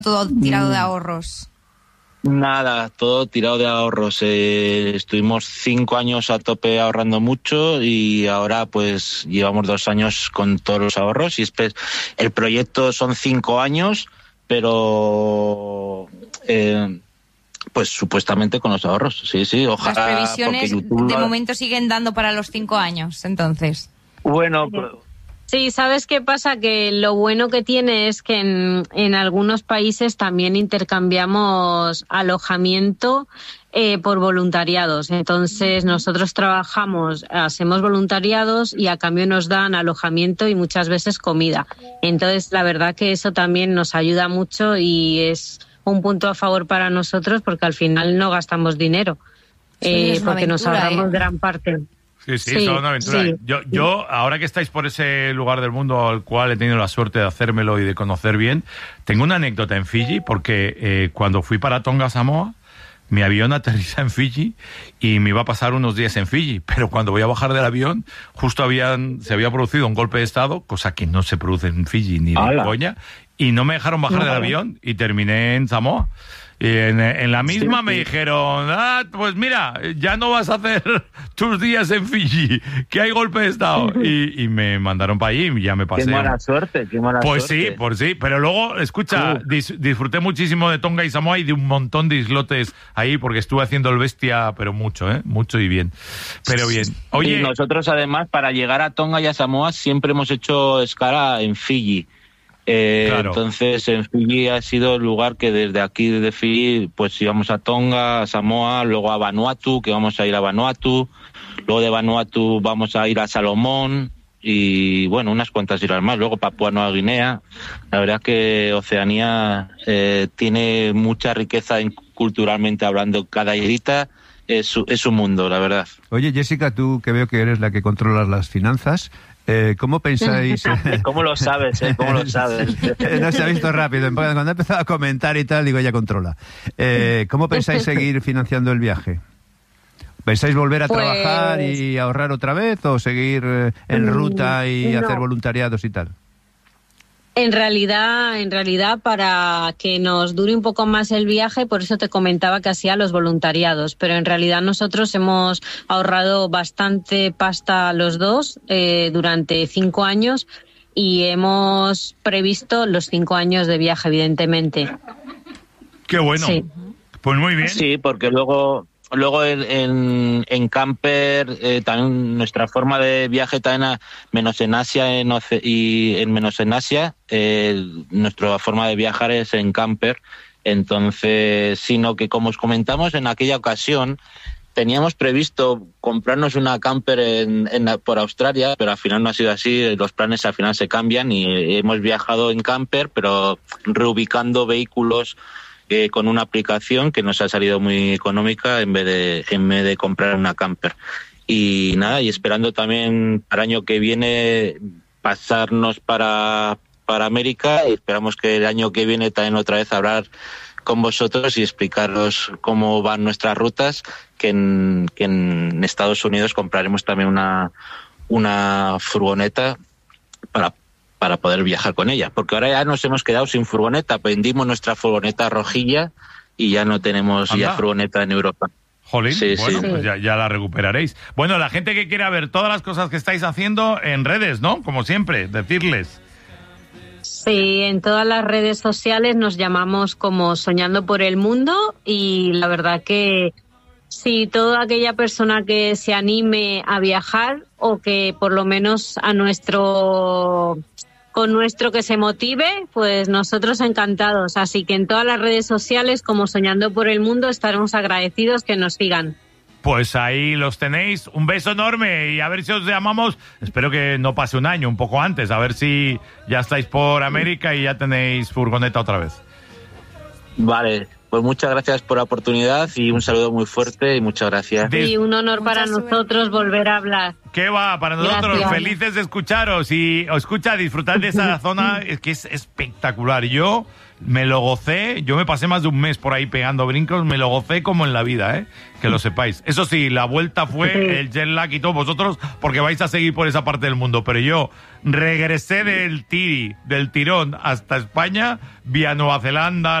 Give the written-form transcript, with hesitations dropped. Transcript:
todo tirado de ahorros? Nada, todo tirado de ahorros. Estuvimos 5 años a tope ahorrando mucho y ahora pues llevamos 2 años con todos los ahorros y el proyecto son 5 años, pero pues supuestamente con los ahorros. Sí, ojalá. Las previsiones de momento siguen dando para los 5 años, entonces. Bueno, sí, ¿sabes qué pasa? Que lo bueno que tiene es que en algunos países también intercambiamos alojamiento por voluntariados. Entonces nosotros hacemos voluntariados y a cambio nos dan alojamiento y muchas veces comida. Entonces la verdad que eso también nos ayuda mucho y es un punto a favor para nosotros porque al final no gastamos dinero, porque nos ahorramos gran parte. Sí, es una aventura. Sí. Yo, ahora que estáis por ese lugar del mundo al cual he tenido la suerte de hacérmelo y de conocer bien, tengo una anécdota en Fiji, porque cuando fui para Tonga, Samoa, mi avión aterriza en Fiji y me iba a pasar unos días en Fiji, pero cuando voy a bajar del avión, justo se había producido un golpe de estado, cosa que no se produce en Fiji ni de coña, y no me dejaron bajar del avión y terminé en Samoa. Y en la misma me dijeron, pues mira, ya no vas a hacer tus días en Fiji, que hay golpe de estado. Y me mandaron para allí y ya me pasé. Qué mala suerte. Pues sí, pero luego, escucha, disfruté muchísimo de Tonga y Samoa y de un montón de islotes ahí, porque estuve haciendo el bestia, pero mucho, mucho y bien. Pero bien. Oye, y nosotros además, para llegar a Tonga y a Samoa, siempre hemos hecho escala en Fiji. Claro. Entonces en Fiji ha sido el lugar que desde aquí, desde Fiji, pues íbamos a Tonga, a Samoa, luego a Vanuatu, que vamos a ir a Vanuatu, luego de Vanuatu vamos a ir a Salomón y bueno, unas cuantas islas más, luego Papúa Nueva Guinea. La verdad es que Oceanía tiene mucha riqueza culturalmente hablando, cada islita es un mundo, la verdad. Oye, Jessica, tú que veo que eres la que controlas las finanzas, ¿cómo pensáis? ¿Cómo lo sabes? ¿Cómo lo sabes? No se ha visto rápido. Cuando he empezado a comentar y tal, digo, ella controla. ¿Cómo pensáis seguir financiando el viaje? ¿Pensáis volver a trabajar y ahorrar otra vez o seguir en ruta y hacer voluntariados y tal? En realidad, para que nos dure un poco más el viaje, por eso te comentaba que hacía los voluntariados, pero en realidad nosotros hemos ahorrado bastante pasta los dos durante 5 años y hemos previsto los 5 años de viaje, evidentemente. ¡Qué bueno! Sí. Pues muy bien. Sí, porque luego en camper también nuestra forma de viaje también menos en Asia nuestra forma de viajar es en camper. Entonces, sino que como os comentamos en aquella ocasión, teníamos previsto comprarnos una camper por Australia, pero al final no ha sido así. Los planes al final se cambian y hemos viajado en camper, pero reubicando vehículos con una aplicación que nos ha salido muy económica en vez de comprar una camper. Y nada, y esperando también para el año que viene pasarnos para América, y esperamos que el año que viene también otra vez hablar con vosotros y explicaros cómo van nuestras rutas, que en Estados Unidos compraremos también una furgoneta para poder viajar con ella, porque ahora ya nos hemos quedado sin furgoneta, vendimos nuestra furgoneta rojilla y ya no tenemos ya furgoneta en Europa. Jolín, pues ya la recuperaréis. Bueno, la gente que quiera ver todas las cosas que estáis haciendo en redes, ¿no? Como siempre, decirles. Sí, en todas las redes sociales nos llamamos como Soñando por el Mundo y la verdad que sí, toda aquella persona que se anime a viajar o que por lo menos con nuestro que se motive, pues nosotros encantados. Así que en todas las redes sociales como Soñando por el Mundo estaremos agradecidos que nos sigan. Pues ahí los tenéis. Un beso enorme y a ver si os llamamos. Espero que no pase un año, un poco antes. A ver si ya estáis por América y ya tenéis furgoneta otra vez. Vale, Pues muchas gracias por la oportunidad y un saludo muy fuerte y muchas gracias. Y un honor para nosotros volver a hablar. ¿Qué va? Para nosotros, gracias. Felices de escucharos y os escucha, disfrutar de esa zona, es que es espectacular. Yo me lo gocé, yo me pasé más de un mes por ahí pegando brincos, me lo gocé como en la vida, que lo sepáis. Eso sí, la vuelta fue el jet lag y todo vosotros, porque vais a seguir por esa parte del mundo, pero yo regresé del tirón hasta España, vía Nueva Zelanda,